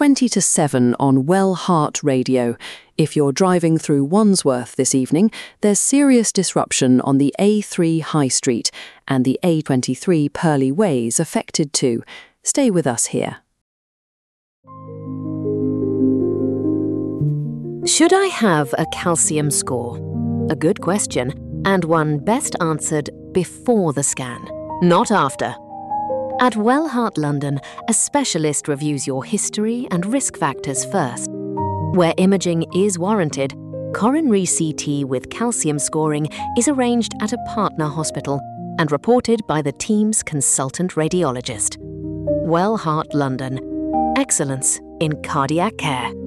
20 to 7 on Well Heart Radio. If you're driving through Wandsworth this evening, there's serious disruption on the A3 High Street and the A23 Purley Ways affected too. Stay with us here. Should I have a calcium score? A good question, and one best answered before the scan, not after. At Well Heart London, a specialist reviews your history and risk factors first. Where imaging is warranted, coronary CT with calcium scoring is arranged at a partner hospital and reported by the team's consultant radiologist. Well Heart London. Excellence in cardiac care.